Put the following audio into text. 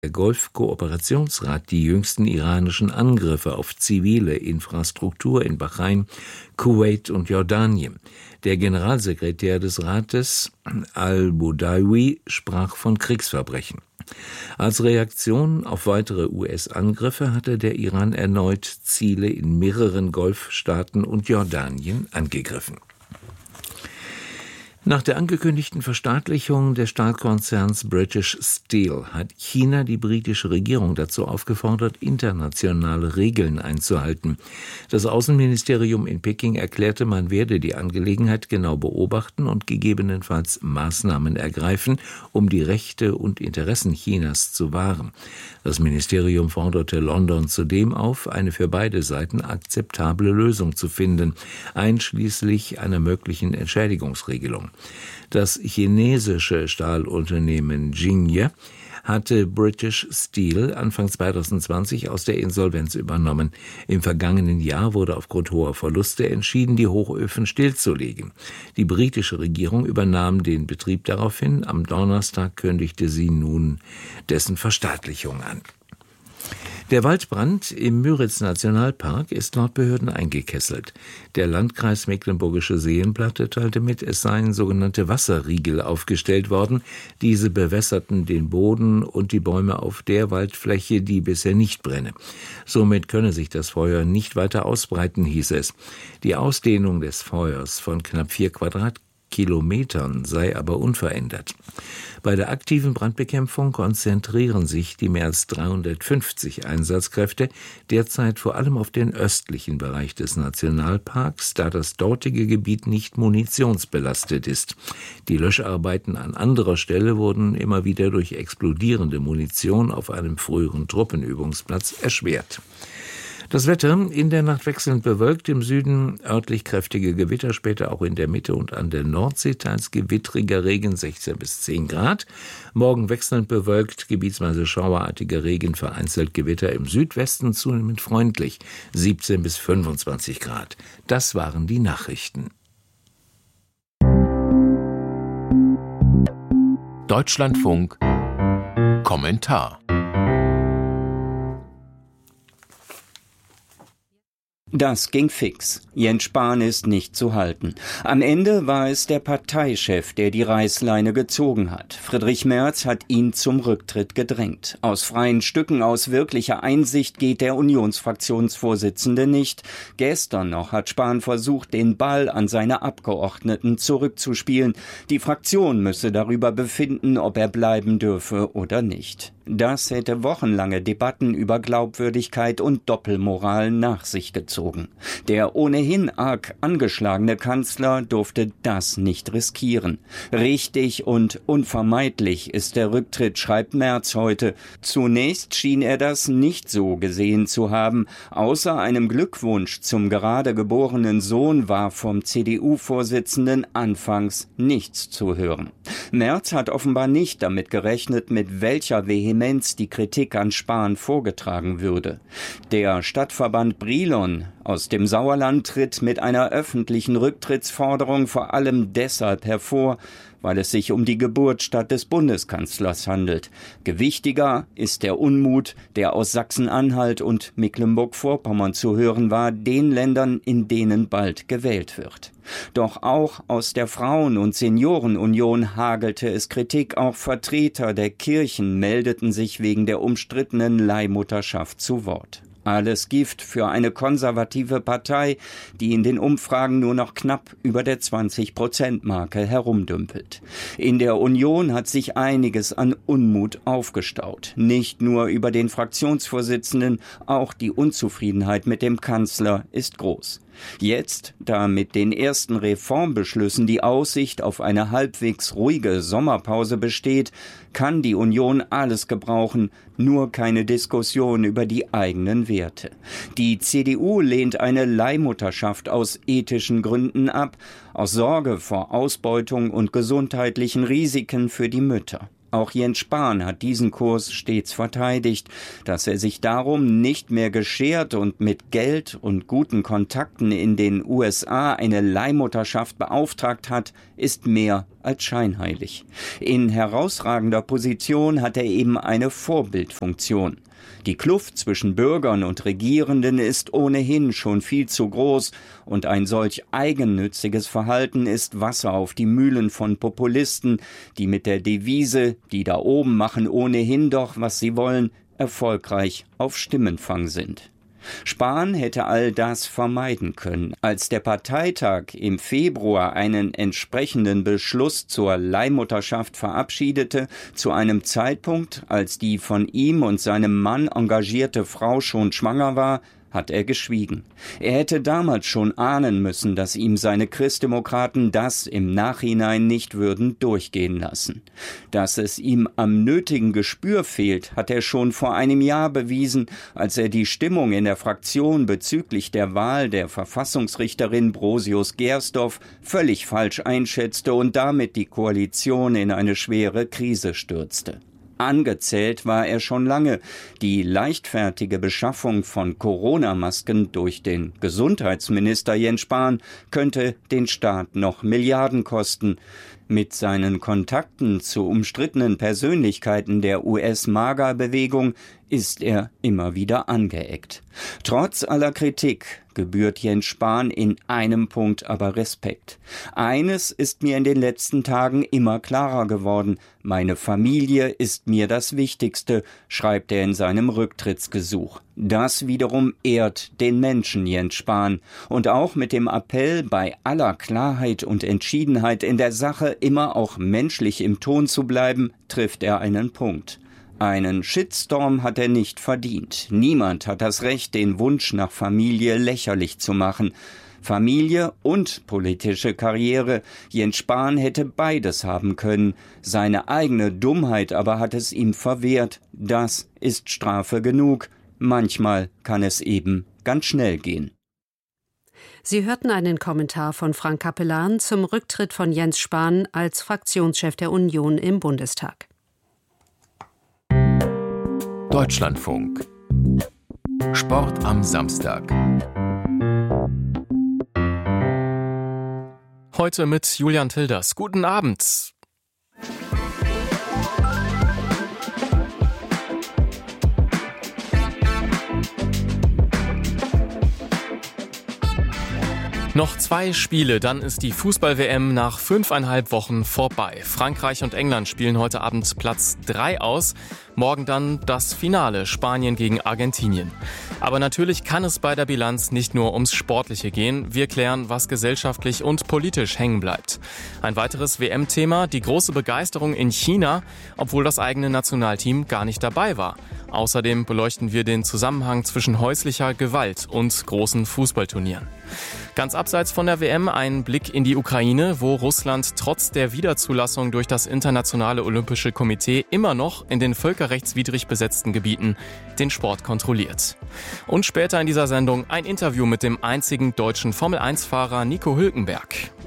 der Golfkooperationsrat die jüngsten iranischen Angriffe auf zivile Infrastruktur in Bahrain, Kuwait und Jordanien. Der Generalsekretär des Rates, al-Budawi, sprach von Kriegsverbrechen. Als Reaktion auf weitere US-Angriffe hatte der Iran erneut Ziele in mehreren Golfstaaten und Jordanien angegriffen. Nach der angekündigten Verstaatlichung des Stahlkonzerns British Steel hat China die britische Regierung dazu aufgefordert, internationale Regeln einzuhalten. Das Außenministerium in Peking erklärte, man werde die Angelegenheit genau beobachten und gegebenenfalls Maßnahmen ergreifen, um die Rechte und Interessen Chinas zu wahren. Das Ministerium forderte London zudem auf, eine für beide Seiten akzeptable Lösung zu finden, einschließlich einer möglichen Entschädigungsregelung. Das chinesische Stahlunternehmen Jinye hatte British Steel Anfang 2020 aus der Insolvenz übernommen. Im vergangenen Jahr wurde aufgrund hoher Verluste entschieden, die Hochöfen stillzulegen. Die britische Regierung übernahm den Betrieb daraufhin. Am Donnerstag kündigte sie nun dessen Verstaatlichung an. Der Waldbrand im Müritz-Nationalpark ist laut Behörden eingekesselt. Der Landkreis Mecklenburgische Seenplatte teilte mit, es seien sogenannte Wasserriegel aufgestellt worden. Diese bewässerten den Boden und die Bäume auf der Waldfläche, die bisher nicht brenne. Somit könne sich das Feuer nicht weiter ausbreiten, hieß es. Die Ausdehnung des Feuers von knapp 4 Quadratkilometern sei aber unverändert. Bei der aktiven Brandbekämpfung konzentrieren sich die mehr als 350 Einsatzkräfte derzeit vor allem auf den östlichen Bereich des Nationalparks, da das dortige Gebiet nicht munitionsbelastet ist. Die Löscharbeiten an anderer Stelle wurden immer wieder durch explodierende Munition auf einem früheren Truppenübungsplatz erschwert. Das Wetter in der Nacht wechselnd bewölkt, im Süden örtlich kräftige Gewitter, später auch in der Mitte und an der Nordsee teils gewittriger Regen 16 bis 10 Grad. Morgen wechselnd bewölkt, gebietsweise schauerartiger Regen, vereinzelt Gewitter im Südwesten, zunehmend freundlich 17 bis 25 Grad. Das waren die Nachrichten. Deutschlandfunk Kommentar. Das ging fix. Jens Spahn ist nicht zu halten. Am Ende war es der Parteichef, der die Reißleine gezogen hat. Friedrich Merz hat ihn zum Rücktritt gedrängt. Aus freien Stücken, aus wirklicher Einsicht geht der Unionsfraktionsvorsitzende nicht. Gestern noch hat Spahn versucht, den Ball an seine Abgeordneten zurückzuspielen. Die Fraktion müsse darüber befinden, ob er bleiben dürfe oder nicht. Das hätte wochenlange Debatten über Glaubwürdigkeit und Doppelmoral nach sich gezogen. Der ohnehin arg angeschlagene Kanzler durfte das nicht riskieren. Richtig und unvermeidlich ist der Rücktritt, schreibt Merz heute. Zunächst schien er das nicht so gesehen zu haben. Außer einem Glückwunsch zum gerade geborenen Sohn war vom CDU-Vorsitzenden anfangs nichts zu hören. Merz hat offenbar nicht damit gerechnet, mit welcher Vehemenz die Kritik an Spahn vorgetragen würde. Der Stadtverband Brilon aus dem Sauerland tritt mit einer öffentlichen Rücktrittsforderung vor allem deshalb hervor, weil es sich um die Geburtsstadt des Bundeskanzlers handelt. Gewichtiger ist der Unmut, der aus Sachsen-Anhalt und Mecklenburg-Vorpommern zu hören war, den Ländern, in denen bald gewählt wird. Doch auch aus der Frauen- und Seniorenunion hagelte es Kritik. Auch Vertreter der Kirchen meldeten sich wegen der umstrittenen Leihmutterschaft zu Wort. Alles Gift für eine konservative Partei, die in den Umfragen nur noch knapp über der 20%-Marke herumdümpelt. In der Union hat sich einiges an Unmut aufgestaut. Nicht nur über den Fraktionsvorsitzenden, auch die Unzufriedenheit mit dem Kanzler ist groß. Jetzt, da mit den ersten Reformbeschlüssen die Aussicht auf eine halbwegs ruhige Sommerpause besteht, kann die Union alles gebrauchen, nur keine Diskussion über die eigenen Werte. Die CDU lehnt eine Leihmutterschaft aus ethischen Gründen ab, aus Sorge vor Ausbeutung und gesundheitlichen Risiken für die Mütter. Auch Jens Spahn hat diesen Kurs stets verteidigt. Dass er sich darum nicht mehr geschert und mit Geld und guten Kontakten in den USA eine Leihmutterschaft beauftragt hat, ist mehr als scheinheilig. In herausragender Position hat er eben eine Vorbildfunktion. Die Kluft zwischen Bürgern und Regierenden ist ohnehin schon viel zu groß und ein solch eigennütziges Verhalten ist Wasser auf die Mühlen von Populisten, die mit der Devise, die da oben machen ohnehin doch, was sie wollen, erfolgreich auf Stimmenfang sind. Spahn hätte all das vermeiden können. Als der Parteitag im Februar einen entsprechenden Beschluss zur Leihmutterschaft verabschiedete, zu einem Zeitpunkt, als die von ihm und seinem Mann engagierte Frau schon schwanger war, hat er geschwiegen. Er hätte damals schon ahnen müssen, dass ihm seine Christdemokraten das im Nachhinein nicht würden durchgehen lassen. Dass es ihm am nötigen Gespür fehlt, hat er schon vor einem Jahr bewiesen, als er die Stimmung in der Fraktion bezüglich der Wahl der Verfassungsrichterin Brosius-Gersdorf völlig falsch einschätzte und damit die Koalition in eine schwere Krise stürzte. Angezählt war er schon lange. Die leichtfertige Beschaffung von Corona-Masken durch den Gesundheitsminister Jens Spahn könnte den Staat noch Milliarden kosten. Mit seinen Kontakten zu umstrittenen Persönlichkeiten der US-MAGA-Bewegung ist er immer wieder angeeckt. Trotz aller Kritik gebührt Jens Spahn in einem Punkt aber Respekt. Eines ist mir in den letzten Tagen immer klarer geworden. Meine Familie ist mir das Wichtigste, schreibt er in seinem Rücktrittsgesuch. Das wiederum ehrt den Menschen Jens Spahn. Und auch mit dem Appell, bei aller Klarheit und Entschiedenheit in der Sache immer auch menschlich im Ton zu bleiben, trifft er einen Punkt. Einen Shitstorm hat er nicht verdient. Niemand hat das Recht, den Wunsch nach Familie lächerlich zu machen. Familie und politische Karriere. Jens Spahn hätte beides haben können. Seine eigene Dummheit aber hat es ihm verwehrt. Das ist Strafe genug. Manchmal kann es eben ganz schnell gehen. Sie hörten einen Kommentar von Frank Capellan zum Rücktritt von Jens Spahn als Fraktionschef der Union im Bundestag. Deutschlandfunk. Sport am Samstag. Heute mit Julian Tilders. Guten Abend. Noch 2 Spiele, dann ist die Fußball-WM nach 5,5 Wochen vorbei. Frankreich und England spielen heute Abend Platz 3 aus. Morgen dann das Finale, Spanien gegen Argentinien. Aber natürlich kann es bei der Bilanz nicht nur ums Sportliche gehen. Wir klären, was gesellschaftlich und politisch hängen bleibt. Ein weiteres WM-Thema, die große Begeisterung in China, obwohl das eigene Nationalteam gar nicht dabei war. Außerdem beleuchten wir den Zusammenhang zwischen häuslicher Gewalt und großen Fußballturnieren. Ganz abseits von der WM ein Blick in die Ukraine, wo Russland trotz der Wiederzulassung durch das Internationale Olympische Komitee immer noch in den völkerrechtswidrig besetzten Gebieten den Sport kontrolliert. Und später in dieser Sendung ein Interview mit dem einzigen deutschen Formel-1-Fahrer Nico Hülkenberg.